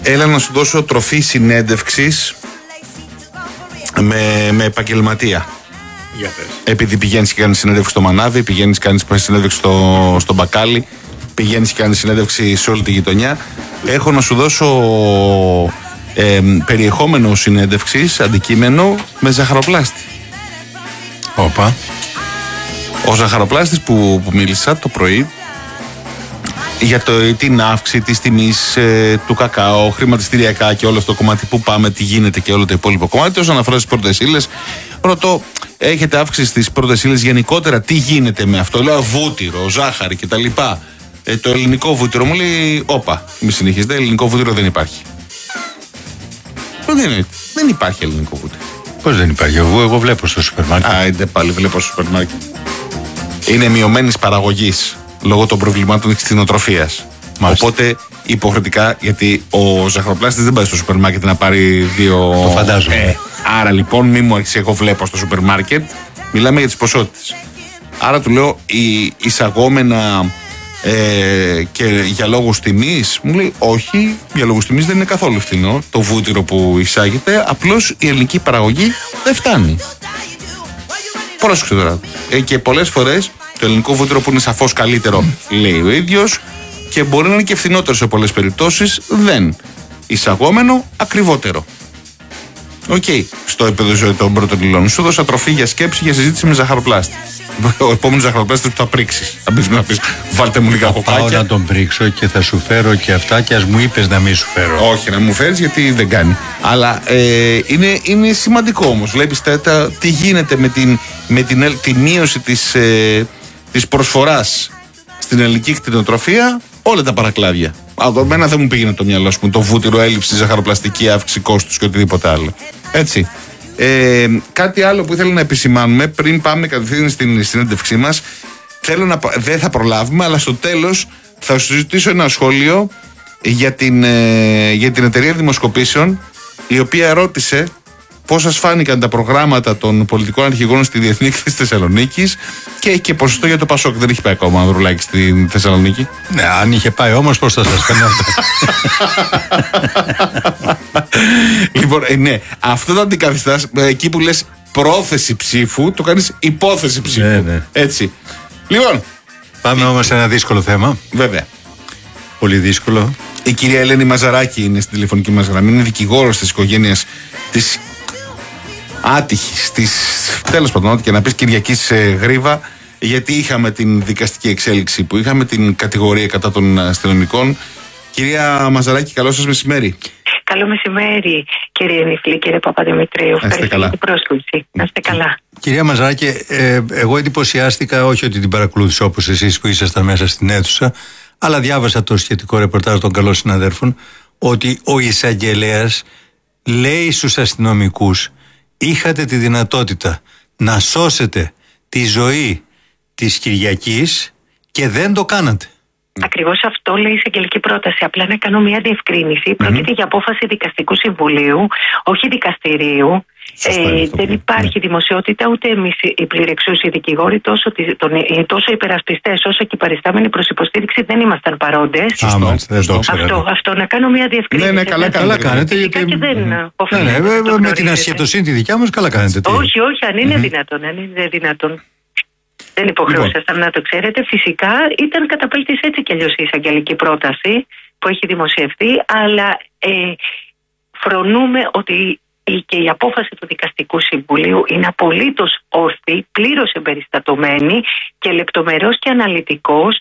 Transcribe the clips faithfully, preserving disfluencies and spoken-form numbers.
Έλα να σου δώσω τροφή συνέντευξης με, με επαγγελματία. Για πες. Επειδή πηγαίνεις και κάνεις συνέντευξη στο Μανάβι, πηγαίνεις και κάνεις συνέντευξη στο, στο Μπακάλι, πηγαίνεις και κάνεις συνέντευξη σε όλη τη γειτονιά. Έχω να σου δώσω ε, περιεχόμενο συνέντευξης, αντικείμενο με ζαχαροπλάστη. Όπα. Ο ζαχαροπλάστης που, που μίλησα το πρωί για το, την αύξηση της τιμής ε, του κακάο, χρηματιστηριακά και όλο αυτό το κομμάτι που πάμε, τι γίνεται και όλο το υπόλοιπο κομμάτι. Όσον αφορά στις πρώτες ύλες, ρωτώ, έχετε αύξηση στις πρώτες ύλες γενικότερα, τι γίνεται με αυτό? Λέω βούτυρο, ζάχαρη κτλ. Ε, το ελληνικό βούτυρο μου λέει, όπα, μη συνεχίζετε, ελληνικό βούτυρο δεν υπάρχει. Δεν, δεν υπάρχει ελληνικό βούτυρο. Πώς δεν υπάρχει? Εγώ, εγώ βλέπω στο σούπερ μάρκετ. Α, είτε πάλι βλέπω στο σούπερ μάρκετ. Είναι μειωμένης παραγωγής λόγω των προβλημάτων της κτηνοτροφίας. Οπότε υποχρεωτικά, γιατί ο ζαχαροπλάστης δεν πάει στο σούπερ μάρκετ να πάρει δύο. Το φαντάζομαι. Ε, άρα λοιπόν, μη μου έρχεσαι, εγώ βλέπω στο σούπερ μάρκετ, μιλάμε για τις ποσότητες. Άρα του λέω, η εισαγόμενα ε, και για λόγους τιμής, μου λέει όχι, για λόγους τιμής δεν είναι καθόλου φθηνό το βούτυρο που εισάγεται, απλώς η ελληνική παραγωγή δεν φτάνει. Πρόσεξε τώρα. Ε, και πολλές φορές το ελληνικό βούτυρο που είναι σαφώς καλύτερο, λέει ο ίδιος, και μπορεί να είναι και φθηνότερο σε πολλές περιπτώσεις, δεν. Εισαγόμενο, ακριβότερο. Οκ. Okay. Στο επίπεδο ζωή των πρώτων υλών. Σου δώσα τροφή για σκέψη, για συζήτηση με ζαχαροπλάστη. Ο επόμενος ζαχαροπλάστης που θα πρίξεις. Θα μπεις να πεις, βάλτε μου λίγα κοκάκια. Πάω να τον πρίξω και θα σου φέρω και αυτά, και ας μου είπες να μην σου φέρω. Όχι, να μου φέρεις γιατί δεν κάνει. Αλλά ε, είναι, είναι σημαντικό όμως. Βλέπεις τα, τα, τι γίνεται με την, με την, τη μείωση της, ε, της προσφοράς στην ελληνική κτηνοτροφία, όλα τα παρακλάδια. Εμένα δεν μου πήγαινε το μυαλό, πούμε, το βούτυρο, έλλειψη, ζαχαροπλαστική, αύξηση κόστους και οτιδήποτε άλλο. Έτσι. Ε, κάτι άλλο που ήθελα να επισημάνουμε πριν πάμε κατευθείαν στην συνέντευξή μας. Θέλω να, δεν θα προλάβουμε, αλλά στο τέλος θα σου ζητήσω ένα σχόλιο για την, ε, για την εταιρεία δημοσκοπήσεων, η οποία ρώτησε πώς σας φάνηκαν τα προγράμματα των πολιτικών αρχηγών στη Διεθνή Έκθεση της Θεσσαλονίκης, και έχει και ποσοστό για το Πασόκ. Δεν έχει πάει ακόμα ο Ανδρουλάκης στη Θεσσαλονίκη. Ναι, αν είχε πάει όμως, πώς θα σας φαίνεται. Λοιπόν, ε, ναι, αυτό το αντικαθιστάς εκεί που λες πρόθεση ψήφου, το κάνεις υπόθεση ψήφου. Ναι, ναι. Έτσι. Λοιπόν. Πάμε όμως σε ένα δύσκολο θέμα. Βέβαια. Πολύ δύσκολο. Η κυρία Ελένη Μαζαράκη είναι στην τηλεφωνική μας γραμμή. Είναι δικηγόρος της οικογένειας της άτυχης, της, τέλος πάντων, ό,τι και να πεις, Κυριακής ε, Γρίβα, γιατί είχαμε την δικαστική εξέλιξη που είχαμε, την κατηγορία κατά των αστυνομικών. Κυρία Μαζαράκη, καλό σας μεσημέρι. Καλό μεσημέρι, κύριε Νιφλή, κύριε Παπαδημητρίου. Ευχαριστώ για την πρόσκληση. Να είστε καλά. Κυρία Μαζαράκη, ε, εγώ εντυπωσιάστηκα, όχι ότι την παρακολούθησα όπως εσείς που ήσασταν μέσα στην αίθουσα, αλλά διάβασα το σχετικό ρεπορτάζ των καλών συναδέρφων, ότι ο εισαγγελέας λέει στους αστυνομικούς, είχατε τη δυνατότητα να σώσετε τη ζωή της Κυριακής και δεν το κάνατε. Ακριβώς αυτό λέει η εισαγγελική πρόταση. Απλά να κάνω μια διευκρίνηση. Mm-hmm. Πρόκειται για απόφαση δικαστικού συμβουλίου, όχι δικαστηρίου. Ε, δεν υπάρχει ναι. δημοσιότητα, ούτε εμείς οι πληρεξούσιοι δικηγόροι, τόσο, τον, τόσο οι υπερασπιστές όσο και οι παριστάμενοι προς υποστήριξη δεν ήμασταν παρόντες. Άμαν, δεν το ξέρω. Αυτό, αυτό, να κάνω μια διευκρίνηση. Ναι, ναι, καλά, καλά κάνετε. Γιατί... Και δεν ναι, ναι, ναι, με την ασχετοσύνη τη δικιά μας, καλά κάνετε. Όχι, όχι, αν είναι mm-hmm. δυνατόν, αν είναι δυνατόν. Δεν υποχρεούσασταν λοιπόν. να το ξέρετε. Φυσικά ήταν καταπέλτης έτσι κι αλλιώς η εισαγγελική πρόταση που έχει δημοσιευτεί, αλλά ε, φρονούμε ότι και η απόφαση του Δικαστικού Συμβουλίου είναι απολύτως όρθη, πλήρως εμπεριστατωμένη και λεπτομερώς και αναλυτικός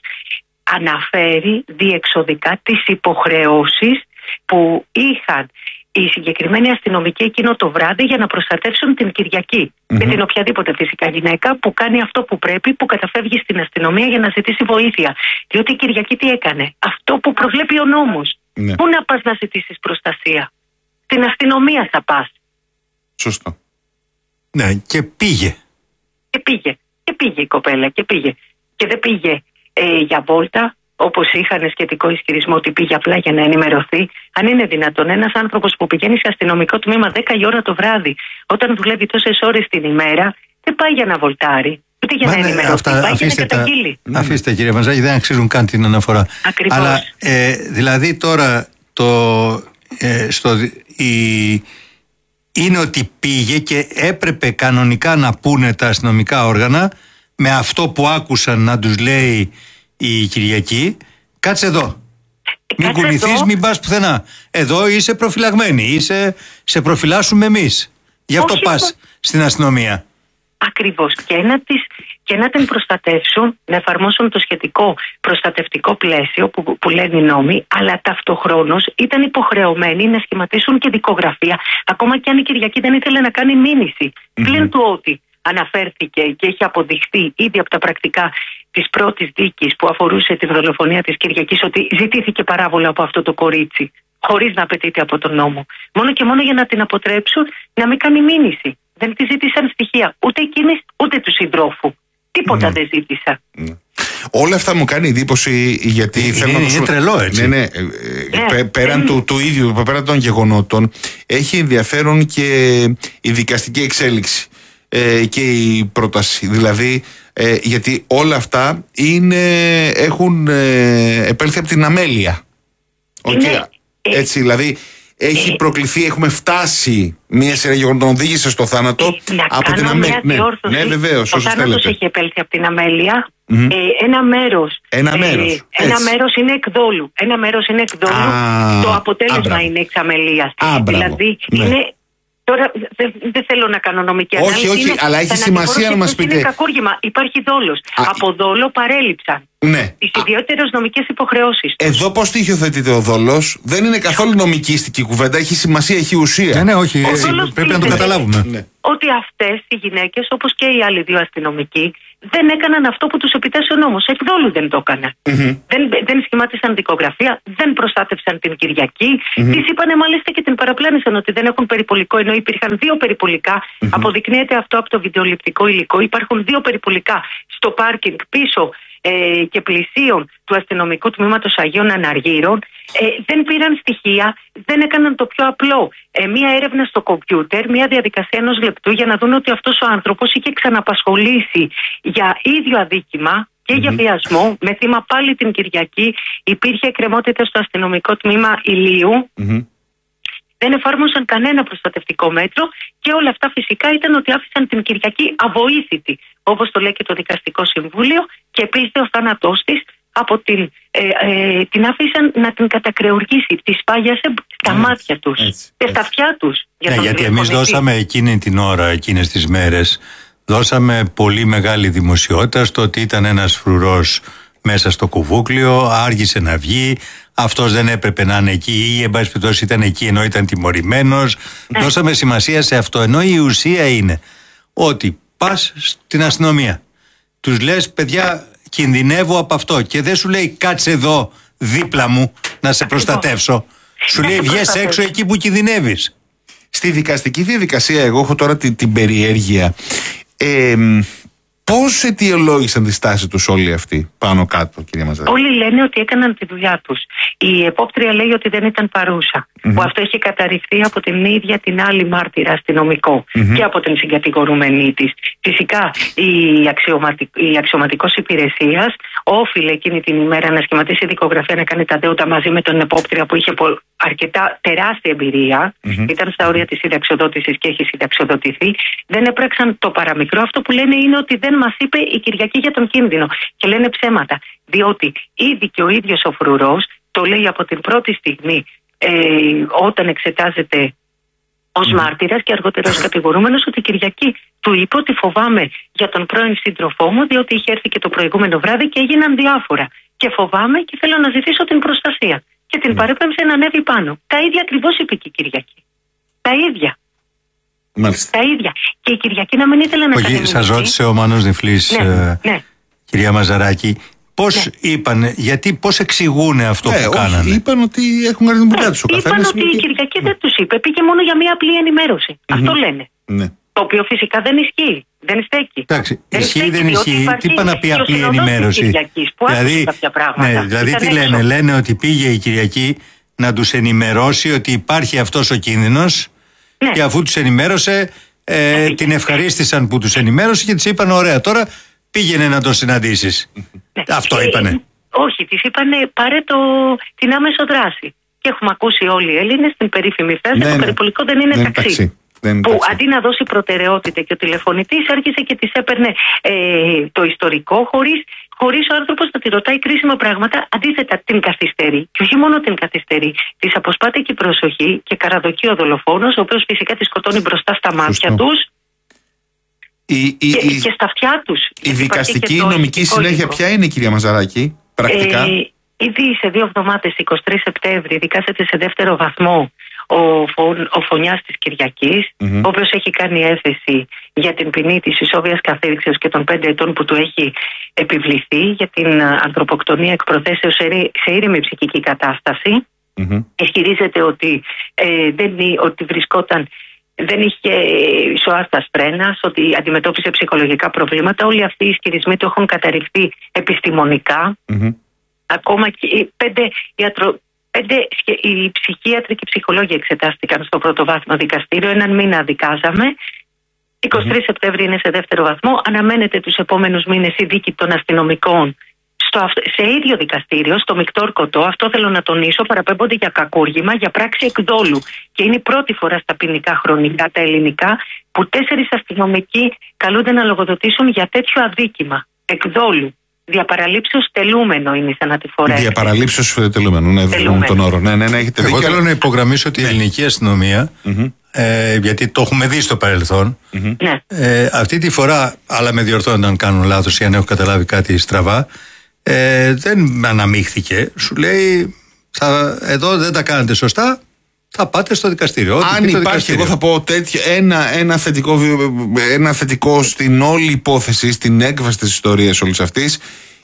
αναφέρει διεξοδικά τις υποχρεώσεις που είχαν οι συγκεκριμένοι αστυνομικοί εκείνο το βράδυ για να προστατεύσουν την Κυριακή. Mm-hmm. Με την οποιαδήποτε φυσικά γυναίκα που κάνει αυτό που πρέπει, που καταφεύγει στην αστυνομία για να ζητήσει βοήθεια. Διότι η Κυριακή τι έκανε? Αυτό που προβλέπει ο νόμος. Mm-hmm. Πού να πας να ζητήσεις προστασία? Στην αστυνομία θα πας. Σωστό. Ναι, και πήγε. Και πήγε. Και πήγε η κοπέλα. Και πήγε. Και δεν πήγε ε, για βόλτα, όπως είχαν σχετικό ισχυρισμό ότι πήγε απλά για να ενημερωθεί. Αν είναι δυνατόν ένας άνθρωπος που πηγαίνει σε αστυνομικό τμήμα δέκα η ώρα το βράδυ, όταν δουλεύει τόσες ώρες την ημέρα, δεν πάει για να βολτάρει, ούτε για Μα, να ενημερωθεί, αυτά, πάει για να καταγγείλει. Τα, αφήστε κύριε Μαζάκη, δεν αξίζουν καν την αναφορά. Ακριβώς. Αλλά ε, δηλαδή τώρα το, ε, στο, η, είναι ότι πήγε και έπρεπε κανονικά να πούνε τα αστυνομικά όργανα με αυτό που άκουσαν να τους λέει η Κυριακή, κάτσε εδώ. Μην κουνηθείς, μην πας πουθενά. Εδώ είσαι προφυλαγμένη, είσαι, σε προφυλάσσουμε εμείς. Γι' αυτό Όχι, πας το... στην αστυνομία. Ακριβώς. Και να, τις, και να την προστατεύσουν, να εφαρμόσουν το σχετικό προστατευτικό πλαίσιο που, που λένε οι νόμοι, αλλά ταυτοχρόνως ήταν υποχρεωμένοι να σχηματίσουν και δικογραφία, ακόμα και αν η Κυριακή δεν ήθελε να κάνει μήνυση. Mm-hmm. Πλην του ότι αναφέρθηκε και έχει αποδειχθεί ήδη από τα πρακτικά της πρώτης δίκης που αφορούσε την δολοφονία της Κυριακής ότι ζητήθηκε παράβολα από αυτό το κορίτσι, χωρίς να απαιτείται από τον νόμο. Μόνο και μόνο για να την αποτρέψουν να μην κάνει μήνυση. Δεν τη ζήτησαν στοιχεία ούτε εκείνης ούτε του συντρόφου. Τίποτα mm. δεν ζήτησα. Mm. Όλα αυτά μου κάνει εντύπωση γιατί είναι, θέλω είναι, να το είναι τρελό, έτσι. Ναι, ναι. ναι. Πέραν του, του ίδιου, πέραν των γεγονότων, έχει ενδιαφέρον και η δικαστική εξέλιξη ε, και η πρόταση. Δηλαδή, ε, γιατί όλα αυτά είναι, έχουν ε, επέλθει από την αμέλεια. Okay. Ε, έτσι, δηλαδή. Έχει προκληθεί, έχουμε φτάσει μία σειρά γεγονότων, οδήγησε στο θάνατο να από την αμέλεια. Ναι, ναι, βεβαίως, ο θάνατος έχει επέλθει από την αμέλεια. Mm-hmm. Ε, ένα μέρος. Ένα μέρος. Ε, ένα μέρος είναι εκδόλου. Ένα μέρος είναι εκδόλου. Α, το αποτέλεσμα α, είναι εξ αμελίας. Δηλαδή ναι. είναι. Τώρα δεν δε θέλω να κάνω νομική ανάλυση. Όχι, όχι, είναι, αλλά έχει σημασία να μας πείτε. Είναι κακούργημα. Υπάρχει δόλος. Α, από δόλο παρέλειψαν. Ναι. Τις ιδιαίτερες νομικές υποχρεώσεις. Εδώ πώς στοιχειοθετείται ο δόλος? Δεν είναι καθόλου νομικίστικη κουβέντα. Έχει σημασία, έχει ουσία. Ναι, ναι, όχι. Πρέπει να το καταλάβουμε. Ναι. Ότι αυτές οι γυναίκες, όπως και οι άλλοι δύο αστυνομικοί, δεν έκαναν αυτό που τους επιτάσσει ο νόμος. Εκδόλου δεν το έκαναν. Mm-hmm. Δεν, δεν σχημάτισαν δικογραφία, δεν προστάτευσαν την Κυριακή. Mm-hmm. Τις είπανε μάλιστα και την παραπλάνησαν ότι δεν έχουν περιπολικό, ενώ υπήρχαν δύο περιπολικά. Mm-hmm. Αποδεικνύεται αυτό από το βιντεοληπτικό υλικό. Υπάρχουν δύο περιπολικά στο πάρκινγκ πίσω ε, και πλησίων του αστυνομικού τμήματος Αγίων Αναργύρων. Ε, δεν πήραν στοιχεία, δεν έκαναν το πιο απλό. Ε, μία έρευνα στο κομπιούτερ, μία διαδικασία ενός λεπτού για να δουν ότι αυτός ο άνθρωπος είχε ξαναπασχολήσει για ίδιο αδίκημα και mm-hmm. για βιασμό, με θύμα πάλι την Κυριακή. Υπήρχε εκκρεμότητα στο αστυνομικό τμήμα Ηλίου. Mm-hmm. Δεν εφάρμοσαν κανένα προστατευτικό μέτρο και όλα αυτά φυσικά ήταν ότι άφησαν την Κυριακή αβοήθητη, όπως το λέει και το Δικαστικό Συμβούλιο, και επίσης ο θάνατός της από την, ε, ε, την άφησαν να την κατακρεουργήσει, τη σπάγιασε στα έτσι, μάτια τους έτσι, και στα αυτιά τους. Για ναι, γιατί εμείς δώσαμε εκείνη την ώρα, εκείνες τις μέρες, δώσαμε πολύ μεγάλη δημοσιότητα στο ότι ήταν ένας φρουρός μέσα στο κουβούκλιο, άργησε να βγει, αυτός δεν έπρεπε να είναι εκεί ή εν πάση περιπτώσει ήταν εκεί ενώ ήταν τιμωρημένος. Ναι. Δώσαμε σημασία σε αυτό, ενώ η ουσία είναι ότι πας στην αστυνομία, τους λες παιδιά κινδυνεύω από αυτό και δεν σου λέει κάτσε εδώ δίπλα μου να σε προστατεύσω, σου λέει βγες έξω εκεί που κινδυνεύεις. Στη δικαστική διαδικασία εγώ έχω τώρα την, την περιέργεια ε, πώς αιτιολόγησαν τη στάση τους όλοι αυτοί πάνω κάτω, κυρία Μαζαράκη? Όλοι λένε ότι έκαναν τη δουλειά τους. Η επόπτρια λέει ότι δεν ήταν παρούσα. Mm-hmm. Που αυτό έχει καταρριφθεί από την ίδια την άλλη μάρτυρα αστυνομικό mm-hmm. και από την συγκατηγορούμενή της. Φυσικά η, αξιωματικ... η αξιωματικός υπηρεσίας όφιλε εκείνη την ημέρα να σχηματίσει δικογραφία, να κάνει τα δέοντα μαζί με τον επόπτρια που είχε αρκετά τεράστια εμπειρία. Mm-hmm. Ήταν στα όρια της συνταξιοδότησης και έχει συνταξιοδοτηθεί. Δεν έπραξαν το παραμικρό. Αυτό που λένε είναι ότι δεν μας είπε η Κυριακή για τον κίνδυνο. Και λένε ψέματα. Διότι ήδη και ο ίδιος ο φρουρός το λέει από την πρώτη στιγμή ε, όταν εξετάζεται ως μάρτυρας και αργότερα ως κατηγορούμενος, ότι η Κυριακή του είπε ότι φοβάμαι για τον πρώην σύντροφό μου, διότι είχε έρθει και το προηγούμενο βράδυ και έγιναν διάφορα. Και φοβάμαι και θέλω να ζητήσω την προστασία. Και την παρέπεμψε να ανέβει πάνω. Τα ίδια ακριβώς είπε και η Κυριακή. Τα ίδια. Μάλιστα. Τα ίδια. Και η Κυριακή να μην ήθελε να κάνει. Σας ρώτησε ο Μάνος Νιφλής, ναι, ε, ναι. κυρία Μαζαράκη, πώς ναι. είπανε, γιατί, πώς εξηγούνε αυτό ναι, που όχι, κάνανε? Είπαν ότι έχουν κάνει την δουλειά τους. Είπαν ότι η Κυριακή δεν τους είπε, πήγε μόνο για μία απλή ενημέρωση. Mm-hmm. Αυτό λένε. Ναι. Το οποίο φυσικά δεν ισχύει. Δεν στέκει. Εντάξει, δεν ισχύει, δεν ισχύει. Τι είπα να πει απλή ενημέρωση? Δηλαδή, ναι, δηλαδή τι λένε, έξω. Λένε ότι πήγε η Κυριακή να τους ενημερώσει ότι υπάρχει αυτός ο κίνδυνος ναι. και αφού τους ενημέρωσε ε, την ευχαρίστησαν που τους ενημέρωσε και της είπαν ωραία τώρα πήγαινε να τον συναντήσεις. Ναι. Αυτό είπανε. Όχι, της είπανε πάρε το, την άμεσο δράση. και έχουμε ακούσει όλοι οι Έλληνες την περίφημη φράση: ναι, το ναι. περιπολικό δεν είναι δεν ταξί. ταξί. Δεν που ταξί. Αντί να δώσει προτεραιότητα και ο τηλεφωνητής άρχισε και της έπαιρνε ε, το ιστορικό, χωρίς, χωρίς ο άνθρωπος να τη ρωτάει κρίσιμα πράγματα. Αντίθετα, την καθυστερεί. Και όχι μόνο την καθυστερεί, της αποσπάται και η προσοχή και καραδοκεί ο δολοφόνος, ο οποίος φυσικά τη σκοτώνει μπροστά στα μάτια τους. Η, η, και, η, και στα αυτιά τους. Η δικαστική, η νομική συνέχεια ποια είναι, κυρία Μαζαράκη, πρακτικά? Ε, ήδη σε δύο εβδομάδες, εικοστή τρίτη Σεπτέμβρη, δικάζεται σε δεύτερο βαθμό ο, φω, ο φωνιάς της Κυριακής, mm-hmm. ο οποίος έχει κάνει έφεση για την ποινή της ισόβιας καθήρξεως και των πέντε ετών που του έχει επιβληθεί για την ανθρωποκτονία εκ προθέσεως σε ήρεμη ψυχική κατάσταση. Mm-hmm. Ισχυρίζεται ότι, ε, δεν, ότι βρισκόταν, δεν είχε ισοάστας φρένας, ότι αντιμετώπισε ψυχολογικά προβλήματα. Όλοι αυτοί οι ισχυρισμοί του έχουν καταρριφθεί επιστημονικά. Mm-hmm. Ακόμα και πέντε ιατρο... Πέντε οι ψυχίατροι και οι ψυχολόγοι εξετάστηκαν στο πρωτοβάθμιο δικαστήριο. Έναν μήνα δικάζαμε. εικοστή τρίτη mm-hmm. Σεπτέμβρη είναι σε δεύτερο βαθμό. Αναμένεται τους επόμενους μήνες η δίκη των αστυνομικών στο, σε ίδιο δικαστήριο, στο μεικτό ορκωτό. Αυτό θέλω να τονίσω. Παραπέμπονται για κακούργημα, για πράξη εκδόλου. Και είναι η πρώτη φορά στα ποινικά χρονικά, τα ελληνικά, που τέσσερις αστυνομικοί καλούνται να λογοδοτήσουν για τέτοιο αδίκημα εκδόλου. Διαπαραλήψεως τελούμενο είναι η θανατηφορία. Διαπαραλήψεως τελούμενο, ναι, τελούμενο. Τον όρο. Ναι, ναι, ναι, έχετε Εγώ δίκιο. θέλω να υπογραμμίσω ότι η ελληνική αστυνομία, mm-hmm. ε, γιατί το έχουμε δει στο παρελθόν, mm-hmm. ε, αυτή τη φορά, αλλά με διορθώνουν αν κάνουν λάθος ή αν έχω καταλάβει κάτι στραβά, ε, δεν αναμίχθηκε. Σου λέει, θα, εδώ δεν τα κάνετε σωστά, θα πάτε στο δικαστήριο. Ό,τι αν υπάρχει, δικαστήριο. εγώ θα πω τέτοιο, ένα, ένα, θετικό, ένα θετικό στην όλη υπόθεση, στην έκβαση της ιστορίας όλης αυτής,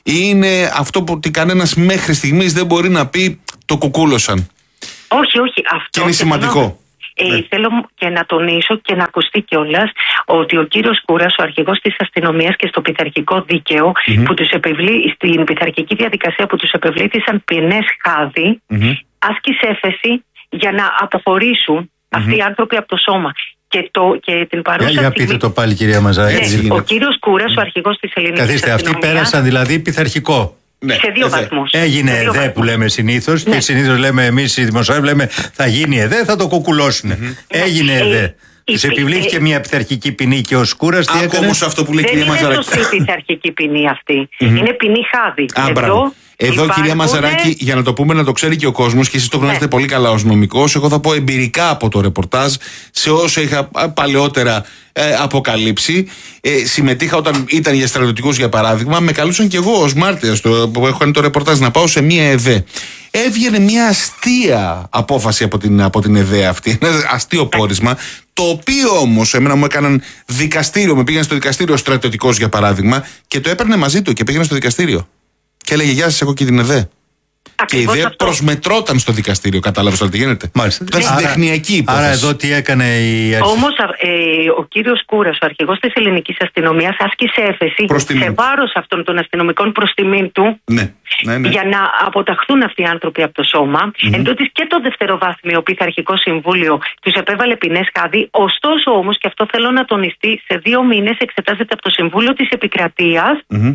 είναι αυτό που κανένας μέχρι στιγμής δεν μπορεί να πει το κουκούλωσαν. Όχι, όχι. Αυτό και είναι σημαντικό. Ε, ναι. Θέλω και να τονίσω και να ακουστεί κιόλας ότι ο κύριος Κούρας, ο αρχηγός της αστυνομίας και στο πειθαρχικό δίκαιο, mm-hmm. που τους επευλή, στην πειθαρχική διαδικασία που τους επευλήθησαν ποινές χάδι, mm-hmm. άσκησε έφεση για να αποχωρήσουν mm-hmm. αυτοί οι άνθρωποι από το σώμα. Και, το, και την παρούσα για, για πείτε στιγμή... το πάλι, κυρία Μαζαράκη. Ναι, ο κύριος Κούρας, ο αρχηγός της ελληνικής Καθίστε, αστυνομίας. αυτοί πέρασαν δηλαδή πειθαρχικό. Ναι, σε δύο βαθμούς. Έγινε σε δύο ΕΔΕ βαθμούς. που λέμε συνήθως, ναι. Και συνήθως λέμε εμείς οι δημοσιογράφοι, λέμε θα γίνει ΕΔΕ, θα το κουκουλώσουν. Mm-hmm. Έγινε ναι. ΕΔΕ. Ε, Τους επιβλήθηκε ε, μια πειθαρχική ποινή και ο Σκούρας τι έκανε? Όμως αυτό που λέει η κυρία Μαζαράκη. Δεν είναι σωστή πειθαρχική ποινή αυτή. Mm-hmm. Είναι ποινή χάδι. Α, εδώ, εδώ υπάρχουν... κυρία Μαζαράκη, για να το πούμε, να το ξέρει και ο κόσμος, και εσείς το γνωρίζετε ναι. πολύ καλά ως νομικός, εγώ θα πω εμπειρικά από το ρεπορτάζ, σε όσο είχα παλαιότερα ε, αποκαλύψει. Ε, συμμετείχα όταν ήταν για στρατιωτικούς, για παράδειγμα, με καλούσαν και εγώ ως μάρτυρας που έχω κάνει το ρεπορτάζ να πάω σε μία ΕΔΕ. Έβγαινε μια αστεία απόφαση από την, από την ΕΔΕ αυτή, ένα αστείο πόρισμα, το οποίο όμως εμένα μου έκαναν δικαστήριο, με πήγαινε στο δικαστήριο στρατιωτικός για παράδειγμα και το έπαιρνε μαζί του και πήγαινε στο δικαστήριο και έλεγε γεια σας, έχω και την ΕΔΕ. Ακριβώς και η ιδέα αυτό. Προσμετρώταν στο δικαστήριο, κατάλαβες τι γίνεται. Μάλιστα. Ήταν στην τεχνιακή υπόθεση. Άρα εδώ τι έκανε η αρχή. Όμως ε, ο κύριος Κούρας, ο αρχηγός της ελληνικής αστυνομίας, άσκησε έφεση σε βάρος αυτών των αστυνομικών προς τιμήν του, ναι, ναι, ναι. για να αποταχθούν αυτοί οι άνθρωποι από το σώμα. Mm-hmm. Εν τούτης και το δευτεροβάθμιο πειθαρχικό συμβούλιο τους επέβαλε ποινές χάδι. Ωστόσο όμως, και αυτό θέλω να τονιστεί, σε δύο μήνες εξετάζεται από το Συμβούλιο της Επικρατείας mm-hmm.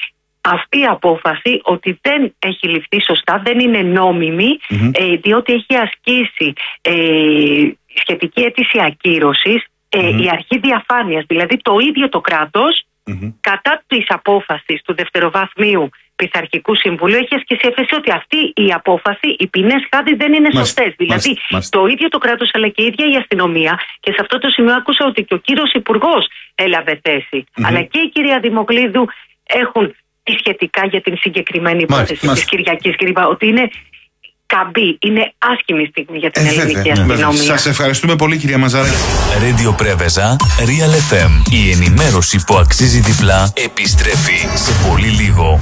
αυτή η απόφαση ότι δεν έχει ληφθεί σωστά, δεν είναι νόμιμη, mm-hmm. ε, διότι έχει ασκήσει ε, σχετική αίτηση ακύρωσης ε, mm-hmm. η αρχή διαφάνειας, δηλαδή το ίδιο το κράτος mm-hmm. κατά της απόφασης του δευτεροβάθμιου πειθαρχικού συμβουλίου έχει ασκήσει έφεση ότι αυτή η απόφαση, οι ποινές χάδι δεν είναι σωστές. Δηλαδή μάλιστα, μάλιστα. το ίδιο το κράτος αλλά και η ίδια η αστυνομία, και σε αυτό το σημείο άκουσα ότι και ο κύριος Υπουργός έλαβε θέση, mm-hmm. αλλά και η κυρία Δημοκλίδου έχουν σχετικά για την συγκεκριμένη υπόθεση της Κυριακής Γκρίπα, ότι είναι καμπή, είναι άσχημη στιγμή για την ε, ελληνική βέβαια, αστυνομία. Ναι. Σας ευχαριστούμε πολύ, κυρία Μαζαράκη. Radio Πρέβεζα, Real εφ εμ. Η ενημέρωση που αξίζει διπλά επιστρέφει σε πολύ λίγο.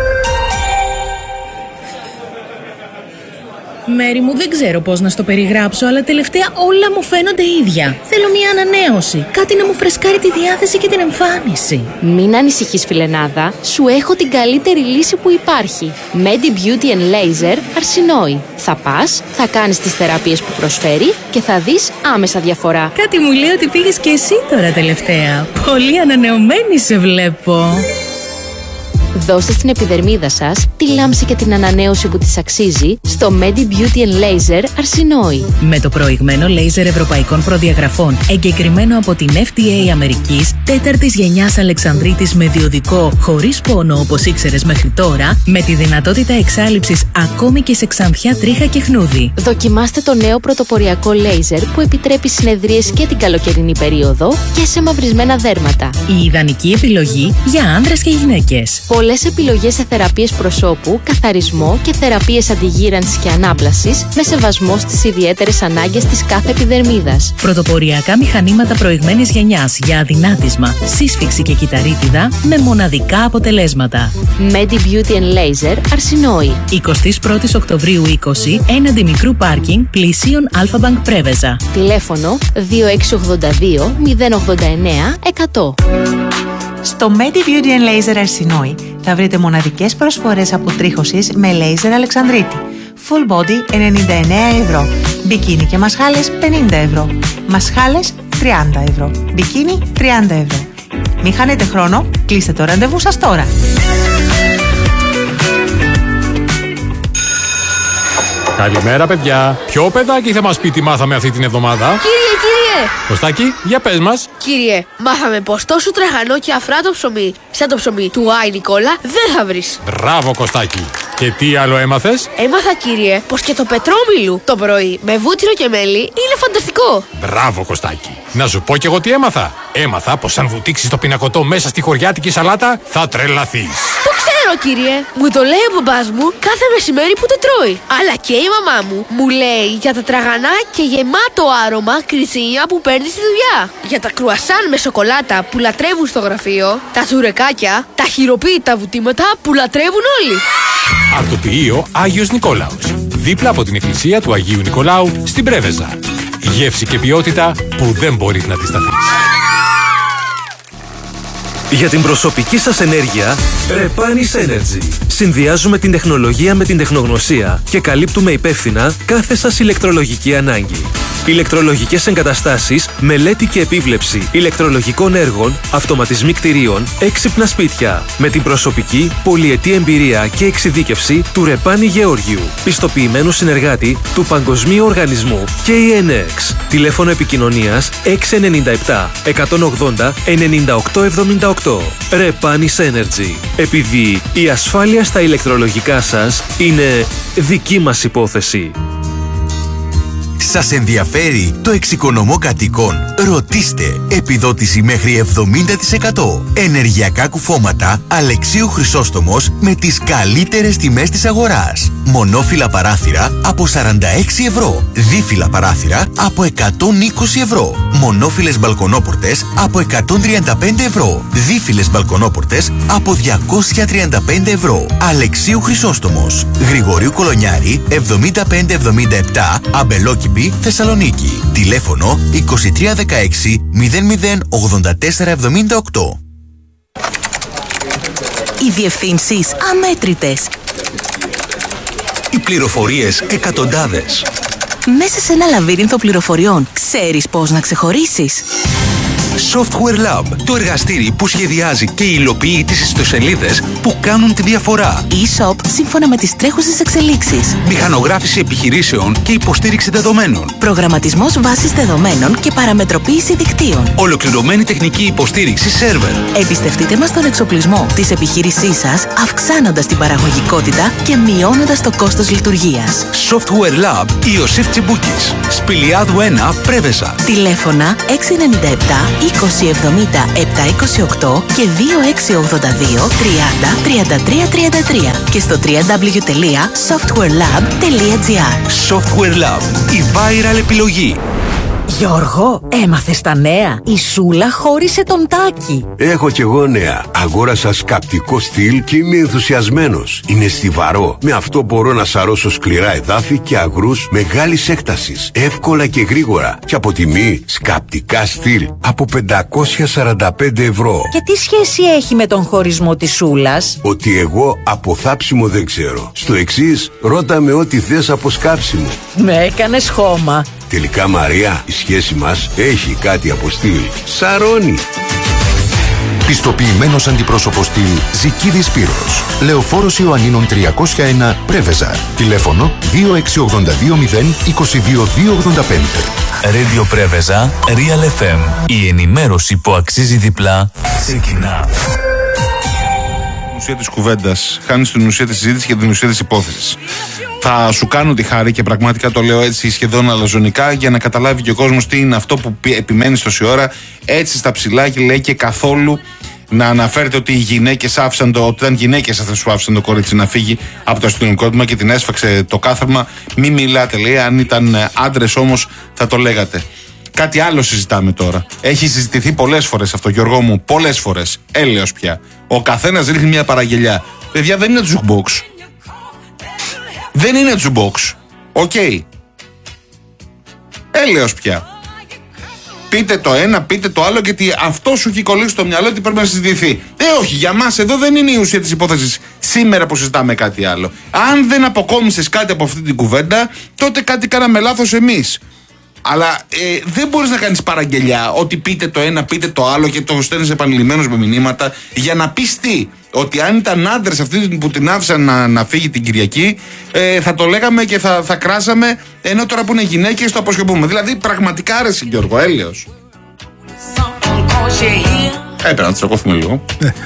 Μέρη μου, δεν ξέρω πώς να στο περιγράψω, αλλά τελευταία όλα μου φαίνονται ίδια. Θέλω μια ανανέωση. Κάτι να μου φρεσκάρει τη διάθεση και την εμφάνιση. Μην ανησυχείς, φιλενάδα. Σου έχω την καλύτερη λύση που υπάρχει. Medi Beauty and Laser Αρσινόη. Θα πας, θα κάνεις τις θεραπείες που προσφέρει και θα δεις άμεσα διαφορά. Κάτι μου λέει ότι πήγες και εσύ τώρα τελευταία. Πολύ ανανεωμένη σε βλέπω. Δώστε στην επιδερμίδα σας τη λάμψη και την ανανέωση που της αξίζει στο Medi Beauty and Laser Αρσινόη. Με το προηγμένο λέιζερ ευρωπαϊκών προδιαγραφών, εγκεκριμένο από την εφ ντι έι Αμερικής, τέταρτης γενιάς Αλεξανδρίτης με διοδικό, χωρίς πόνο όπως ήξερες μέχρι τώρα, με τη δυνατότητα εξάλειψης ακόμη και σε ξανθιά, τρίχα και χνούδι. Δοκιμάστε το νέο πρωτοποριακό λέιζερ που επιτρέπει συνεδρίες και την καλοκαιρινή περίοδο και σε μαυρισμένα δέρματα. Η ιδανική επιλογή για άνδρες και γυναίκες. Πολλές επιλογές σε θεραπείες προσώπου, καθαρισμό και θεραπείες αντιγύρανσης και ανάπλασης με σεβασμό στις ιδιαίτερες ανάγκες της κάθε επιδερμίδας. Πρωτοποριακά μηχανήματα προηγμένης γενιάς για αδυνάτισμα, σύσφυξη και κυταρίτιδα με μοναδικά αποτελέσματα. Medi Beauty and Laser Αρσινόη. εικοστή πρώτη Οκτωβρίου είκοσι, έναντι μικρού πάρκινγκ πλησίων Αλφα-Μπανκ Πρέβεζα. Τηλέφωνο δύο έξι ογδόντα δύο μηδέν ογδόντα εννέα εκατό. Στο Medi Beauty and Laser Αρσινόη θα βρείτε μοναδικές προσφορές αποτρίχωσης με λέιζερ Αλεξανδρίτη. Full body ενενήντα εννέα ευρώ. Μπικίνι και μασχάλες πενήντα ευρώ. Μασχάλες τριάντα ευρώ. Μπικίνι τριάντα ευρώ. Μην χάνετε χρόνο, κλείστε το ραντεβού σας τώρα. Καλημέρα, παιδιά. Ποιο παιδάκι θα μας πει τι μάθαμε αυτή την εβδομάδα? Κύριε, κύριε! Κωστάκη, για πες μας. Κύριε, μάθαμε πως τόσο τραγανό και αφράτο ψωμί, σαν το ψωμί του Άι Νικόλα, δεν θα βρεις. Μπράβο, Κωστάκη. Και τι άλλο έμαθες? Έμαθα, κύριε, πως και το πετρόμιλου το πρωί με βούτυρο και μέλι είναι φανταστικό. Μπράβο, Κωστάκη. Να σου πω κι εγώ τι έμαθα. Έμαθα πως αν βουτήξεις το πινακωτό μέσα στη χωριάτικη σαλάτα, θα τρελαθείς. Το ξέρω, κύριε. Μου το λέει ο μπαμπάς μου κάθε μεσημέρι που το τρώει. Αλλά και η μαμά μου μου λέει για τα τραγανά και γεμάτο άρωμα κρυτσίνια που παίρνει στη δουλειά. Για τα κρουασάν με σοκολάτα που λατρεύουν στο γραφείο. Τα ζουρεκάκια, τα χειροποίητα βουτήματα που λατρεύουν όλοι. Αρτοποιείο Άγιος Νικόλαος. Δίπλα από την εκκλησία του Αγίου Νικολάου στην Πρέβεζα. Γεύση και ποιότητα που δεν μπορείς να αντισταθείς. Για την προσωπική σας ενέργεια, Repanis Energy. Συνδυάζουμε την τεχνολογία με την τεχνογνωσία και καλύπτουμε υπεύθυνα κάθε σας ηλεκτρολογική ανάγκη. Ηλεκτρολογικές εγκαταστάσεις, μελέτη και επίβλεψη ηλεκτρολογικών έργων, αυτοματισμοί κτηρίων, έξυπνα σπίτια. Με την προσωπική, πολυετή εμπειρία και εξειδίκευση του Ρεπάνη Γεώργιου, πιστοποιημένου συνεργάτη του Παγκοσμίου Οργανισμού κέι εν εξ. Τηλέφωνο επικοινωνίας έξι εννιά επτά εκατόν ογδόντα ενενήντα οκτώ εβδομήντα οκτώ. Repanis Energy. Επειδή η ασφάλεια στα ηλεκτρολογικά σας είναι δική μας υπόθεση. Σας ενδιαφέρει το εξοικονομώ κατοικών? Ρωτήστε. Επιδότηση μέχρι εβδομήντα τοις εκατό. Ενεργειακά κουφώματα Αλεξίου Χρυσόστομος με τις καλύτερες τιμές της αγοράς. Μονόφυλλα παράθυρα από σαράντα έξι ευρώ. Δίφυλλα παράθυρα από εκατόν είκοσι ευρώ. Μονόφυλλες μπαλκονόπορτες από εκατόν τριάντα πέντε ευρώ. Δίφυλλες μπαλκονόπορτες από διακόσια τριάντα πέντε ευρώ. Αλεξίου Χρυσόστομος. Γρηγορίου Κολονιάρη εβδομήντα πέντε εβδομήντα επτά, Αμπελόκηπη, Θεσσαλονίκη. Τηλέφωνο είκοσι τρία δεκαέξι μηδέν μηδέν ογδόντα τέσσερα εβδομήντα οκτώ. Οι διευθύνσεις αμέτρητες. Οι πληροφορίες εκατοντάδες. Μέσα σε ένα λαβύρινθο πληροφοριών, ξέρεις πώς να ξεχωρίσεις? Software Lab, το εργαστήρι που σχεδιάζει και υλοποιεί τις ιστοσελίδες που κάνουν τη διαφορά. E-shop σύμφωνα με τις τρέχουσες εξελίξεις. Μηχανογράφηση επιχειρήσεων και υποστήριξη δεδομένων. Προγραμματισμός βάσης δεδομένων και παραμετροποίηση δικτύων. Ολοκληρωμένη τεχνική υποστήριξη σερβερ. Εμπιστευτείτε μας τον εξοπλισμό της επιχείρησής σας, αυξάνοντας την παραγωγικότητα και μειώνοντας το κόστος λειτουργίας. Software Lab Ιωσήφ Τσιμπούκης. Σπηλιάδου ένα, Πρέβεζα. Τηλέφωνα έξι εννιά επτά είκοσι εβδομήντα επτακόσια είκοσι οκτώ και δύο έξι ογδόντα δύο τριάντα τριάντα τρία τριάντα τρία και στο double-u double-u double-u τελεία software lab τελεία gr. Software Lab, η viral επιλογή. Γιώργο, έμαθες τα νέα? Η Σούλα χώρισε τον Τάκη. Έχω κι εγώ νέα. Αγόρασα σκαπτικό στυλ και είμαι ενθουσιασμένος. Είναι στιβαρό. Με αυτό μπορώ να σαρώσω σκληρά εδάφη και αγρούς μεγάλης έκτασης. Εύκολα και γρήγορα. Και από τιμή σκαπτικά στυλ από πεντακόσια σαράντα πέντε ευρώ. Και τι σχέση έχει με τον χωρισμό της Σούλας? Ότι εγώ από θάψιμο δεν ξέρω. Στο εξής, ρώτα με ό,τι θες από σκάψιμο. Με έκανες χώμα. Τελικά, Μαρία, η σχέση μας έχει κάτι από στυλ. Σαρώνει. Πιστοποιημένος αντιπρόσωπος στυλ Ζικίδης Σπύρος. Λεωφόρος Ιωαννίνων τριακόσια ένα Πρέβεζα. Τηλέφωνο δύο έξι ογδόντα δύο μηδέν είκοσι δύο δύο ογδόντα πέντε. Radio Πρέβεζα, Real εφ εμ. Η ενημέρωση που αξίζει διπλά ξεκινά. Την ουσία της κουβέντας, χάνεις την ουσία της συζήτησης και την ουσία της υπόθεσης. Θα σου κάνω τη χάρη και πραγματικά το λέω έτσι σχεδόν αλαζονικά για να καταλάβει και ο κόσμος τι είναι αυτό που επιμένει τόση ώρα έτσι στα ψηλά και λέει και καθόλου να αναφέρετε ότι οι γυναίκες άφησαν το, ότι ήταν γυναίκες αυτές που άφησαν το κορίτσι να φύγει από το αστυνομικό τμήμα και την έσφαξε το κάθαρμα. Μη μιλάτε, λέει, αν ήταν άντρες όμως θα το λέγατε. Κάτι άλλο συζητάμε τώρα. Έχει συζητηθεί πολλές φορές αυτό, Γιώργο μου, πολλές φορές. Έλεος πια. Ο καθένας ρίχνει μια παραγγελιά. Παιδιά, δεν είναι jukebox. Δεν είναι jukebox. Οκ. Okay. Έλεος πια. Πείτε το ένα, πείτε το άλλο, γιατί αυτό σου έχει κολλήσει στο μυαλό ότι πρέπει να συζητηθεί. Ε, όχι, για μας εδώ δεν είναι η ουσία της υπόθεσης σήμερα που συζητάμε κάτι άλλο. Αν δεν αποκόμισες κάτι από αυτή την κουβέντα, τότε κάτι κάναμε λάθος εμείς. Αλλά ε, δεν μπορείς να κάνεις παραγγελιά ότι πείτε το ένα, πείτε το άλλο και το στέλνεις επανειλημμένος με μηνύματα για να πεις τι. Ότι αν ήταν άντρες αυτοί που την άφησαν να, να φύγει την Κυριακή, ε, θα το λέγαμε και θα, θα κράζαμε, ενώ τώρα που είναι γυναίκες το αποσκοπούμε. Δηλαδή πραγματικά άρεσε, Γιώργο, έλεος. Έπρεπε να τσακώθουμε λίγο.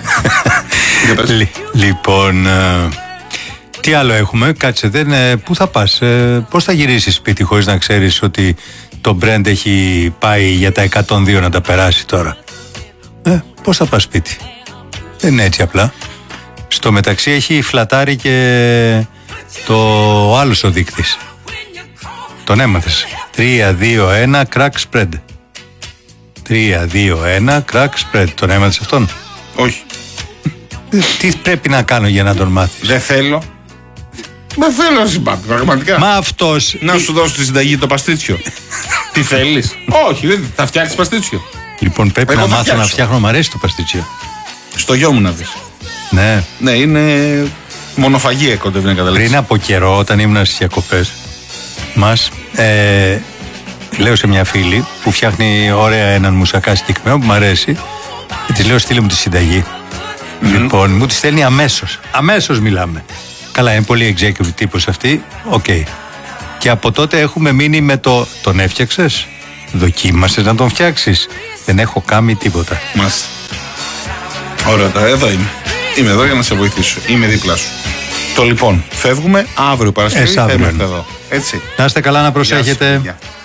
Λοιπόν, ε, τι άλλο έχουμε, κάτσε, δεν, ε, πού θα πας, ε, πώς θα γυρίσεις σπίτι χωρίς να ξέρεις ότι το brand έχει πάει για τα εκατόν δύο να τα περάσει τώρα. Ε, πώς θα πας σπίτι. Δεν είναι έτσι απλά. Στο μεταξύ έχει φλατάρει και το άλλος ο δείκτης. Τον έμαθες. τρία δύο ένα crack spread. τρία δύο ένα crack spread. Τον έμαθες αυτόν? Όχι. Τι πρέπει να κάνω για να τον μάθεις? Δεν θέλω. Δεν θέλω να συμπάπτει, πραγματικά. Μα αυτός... Να σου δώσω τη συνταγή το παστίτσιο. Τι θέλεις? Όχι, δεν θα φτιάξεις παστίτσιο. Λοιπόν, πρέπει Εγώ να μάθω φτιάξω. να φτιάχνω, μου αρέσει το παστίτσιο. Στο γιο μου να δεις. Ναι. Ναι, είναι μονοφαγία κοντεύει να καταλήξει. Πριν από καιρό, όταν ήμουν στις διακοπές μας, ε, λέω σε μια φίλη που φτιάχνει ωραία έναν μουσακά συγκεκριμένο που μου αρέσει, και της λέω στείλε μου τη συνταγή. Mm-hmm. Λοιπόν, μου τη στέλνει αμέσως. Αμέσως μιλάμε. Καλά, είναι πολύ executive τύπος αυτή. Οκ. Okay. Και από τότε έχουμε μείνει με το τον έφτιαξες, δοκίμασες να τον φτιάξεις. Δεν έχω κάνει τίποτα. Μάλιστα. Ωραία, τώρα εδώ είμαι. Είμαι εδώ για να σε βοηθήσω. Είμαι δίπλα σου. Το λοιπόν, φεύγουμε αύριο Παρασκευή. Θα είμαστε εδώ. Έτσι. Να είστε καλά, να προσέχετε. Γεια σου,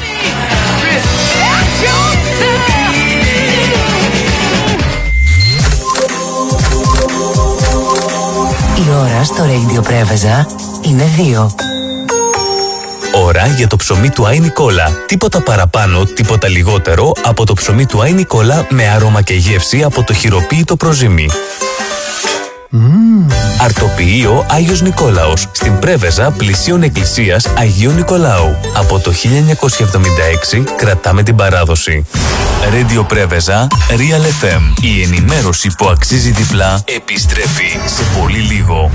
Η ώρα στο Radio Πρέβεζα είναι δύο. Ώρα για το ψωμί του Άι Νικόλα. Τίποτα παραπάνω, τίποτα λιγότερο από το ψωμί του Άι Νικόλα με άρωμα και γεύση από το χειροποίητο προζύμι. Mm. Αρτοποιείο Άγιος Νικόλαος στην Πρέβεζα πλησίων εκκλησίας Αγίου Νικολάου. Από το χίλια εννιακόσια εβδομήντα έξι κρατάμε την παράδοση. Radio Πρέβεζα, Real εφ εμ. Η ενημέρωση που αξίζει διπλά επιστρέφει σε πολύ λίγο.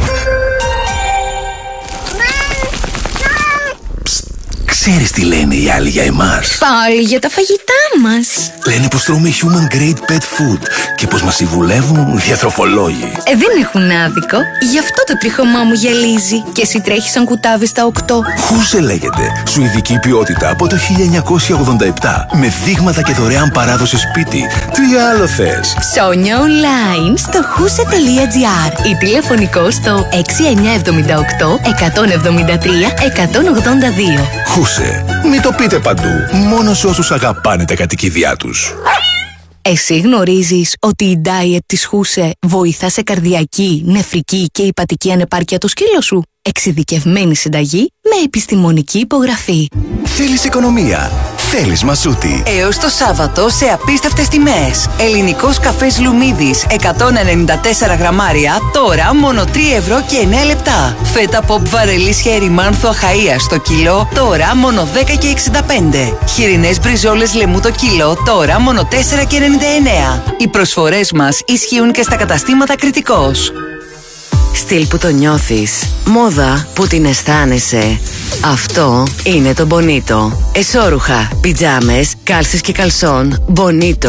Ξέρεις τι λένε οι άλλοι για εμάς? Πάλι για τα φαγητά μας. Λένε πως τρώμε human grade pet food και πως μας συμβουλεύουν διατροφολόγοι. Ε, δεν έχουν άδικο. Γι' αυτό το τρίχωμά μου γυαλίζει. Και εσύ τρέχεις σαν κουτάβι στα οκτώ. Χούσε λέγεται. Σουηδική ποιότητα από το χίλια εννιακόσια ογδόντα επτά. Με δείγματα και δωρεάν παράδοση σπίτι. Τι άλλο θες? Ψώνια online στο χούσε τελεία τζι άρ ή τηλεφωνικό στο έξι εννιά επτά οκτώ εκατόν εβδομήντα τρία εκατόν ογδόντα δύο. Χούσε. Μην το πείτε παντού. Μόνο σε όσους αγαπάνε τα κατοικίδια τους. Εσύ γνωρίζεις ότι η diet της Χούσε βοηθά σε καρδιακή, νεφρική και υπατική ανεπάρκεια του σκύλου σου? Εξειδικευμένη συνταγή με επιστημονική υπογραφή. Θέλεις οικονομία? Θέλεις Μασούτη? Έως το Σάββατο σε απίστευτες τιμές. Ελληνικός καφές Λουμίδης εκατόν ενενήντα τέσσερα γραμμάρια, τώρα μόνο τρία ευρώ και εννέα λεπτά. Φέτα pop βαρελής χέρι μάνθου Αχαΐας στο κιλό, τώρα μόνο δέκα και εξήντα πέντε. Χοιρινές μπριζόλες λεμού το κιλό, τώρα μόνο τέσσερα και ενενήντα εννέα. Οι προσφορές μας ισχύουν και στα καταστήματα Κρητικός. Στυλ που το νιώθεις, μόδα που την αισθάνεσαι. Αυτό είναι το Bonito. Εσώρουχα, πιτζάμες, κάλσες και καλσόν. Bonito.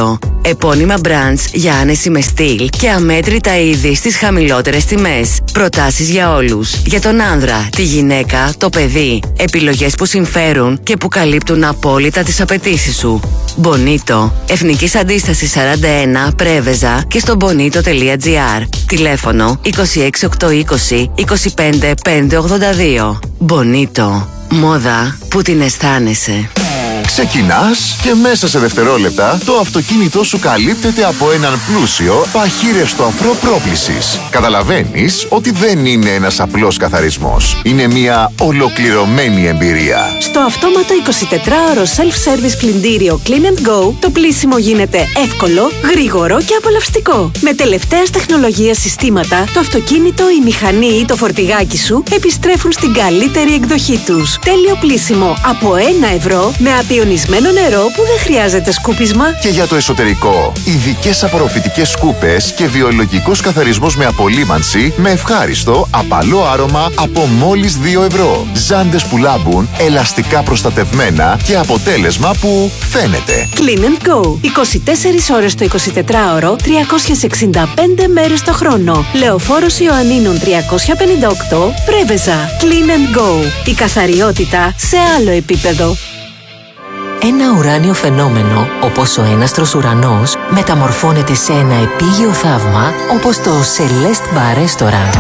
Επώνυμα brands για άνεση με στυλ και αμέτρητα είδη στις χαμηλότερες τιμές. Προτάσεις για όλους. Για τον άνδρα, τη γυναίκα, το παιδί. Επιλογές που συμφέρουν και που καλύπτουν απόλυτα τις απαιτήσεις σου. Bonito. Εθνικής Αντίστασης σαράντα ένα, Πρέβεζα και στο bonito τελεία gr. Τηλέφωνο είκοσι έξι οκτακόσια είκοσι είκοσι πέντε πεντακόσια ογδόντα δύο. Bonito. Μόδα που την αισθάνεσαι. Ξεκινάς και μέσα σε δευτερόλεπτα το αυτοκίνητό σου καλύπτεται από έναν πλούσιο παχύρευστο αφρό πρόκλησης. Καταλαβαίνεις ότι δεν είναι ένας απλός καθαρισμός. Είναι μια ολοκληρωμένη εμπειρία. Στο αυτόματο εικοσιτετράωρο self-service πλυντήριο Clean and Go, το πλύσιμο γίνεται εύκολο, γρήγορο και απολαυστικό. Με τελευταίας τεχνολογίας συστήματα, το αυτοκίνητο, η μηχανή ή το φορτηγάκι σου επιστρέφουν στην καλύτερη εκδοχή τους. Τέλειο πλύσιμο από ένα ευρώ με απειονισμένο νερό που δεν χρειάζεται σκούπισμα. Και για το εσωτερικό, ειδικές απορροφητικές σκούπες και βιολογικός καθαρισμός με απολύμανση με ευχάριστο, απαλό άρωμα από μόλις δύο ευρώ. Ζάντες που λάμπουν, ελαστικά προστατευμένα και αποτέλεσμα που φαίνεται. Clean and Go. είκοσι τέσσερις ώρες το εικοσιτετράωρο, τριακόσιες εξήντα πέντε μέρες το χρόνο. Λεωφόρος Ιωαννίνων τριακόσια πενήντα οκτώ, Πρέβεζα. Clean and Go. Η καθαριότητα σε άλλο επίπεδο. Ένα ουράνιο φαινόμενο, όπως ο έναστρος ουρανός, μεταμορφώνεται σε ένα επίγειο θαύμα, όπως το Celeste Bar Restaurant.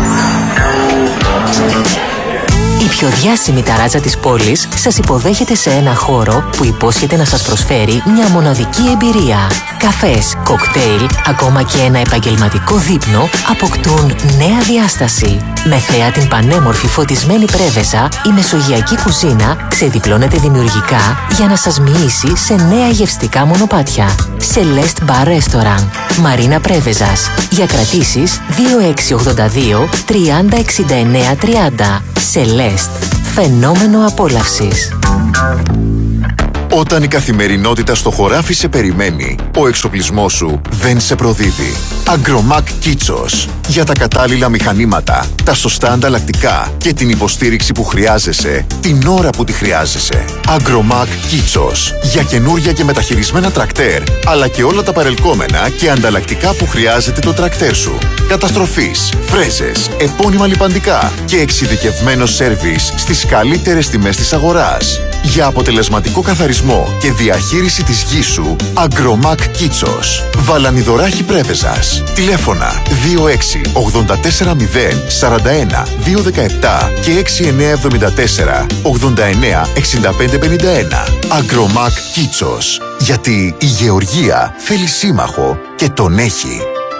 Η πιο διάσημη ταράτζα της πόλης σας υποδέχεται σε ένα χώρο που υπόσχεται να σας προσφέρει μια μοναδική εμπειρία. Καφές, κοκτέιλ, ακόμα και ένα επαγγελματικό δείπνο αποκτούν νέα διάσταση. Με θέα την πανέμορφη φωτισμένη Πρέβεζα, η μεσογειακή κουζίνα ξεδιπλώνεται δημιουργικά για να σας μοιήσει σε νέα γευστικά μονοπάτια. Celeste Bar Restaurant, Μαρίνα Πρέβεζας. Για κρατήσεις δύο έξι ογδόντα δύο τριάντα εξήντα εννέα τριάντα. Celeste. Φαινόμενο απόλαυσης. Όταν η καθημερινότητα στο χωράφι σε περιμένει, ο εξοπλισμός σου δεν σε προδίδει. Agromac Kitsos. Για τα κατάλληλα μηχανήματα, τα σωστά ανταλλακτικά και την υποστήριξη που χρειάζεσαι, την ώρα που τη χρειάζεσαι. Agromac Kitsos. Για καινούρια και μεταχειρισμένα τρακτέρ, αλλά και όλα τα παρελκόμενα και ανταλλακτικά που χρειάζεται το τρακτέρ σου. Καταστροφής, φρέζες, επώνυμα λιπαντικά και εξειδικευμένο σέρβις στις καλύτερες τιμές της αγοράς. Για αποτελεσματικό καθαρισμό και διαχείριση της γης σου, Agromac Kitsos. Βαλανιδωράχη Πρέβεζας. Τηλέφωνα δύο έξι ογδόντα τέσσερα μηδέν σαράντα ένα δύο δεκαεπτά και έξι εννέα εβδομήντα τέσσερα ογδόντα εννέα εξήντα πέντε πενήντα ένα. Agromac Kitsos. Γιατί η γεωργία θέλει σύμμαχο και τον έχει.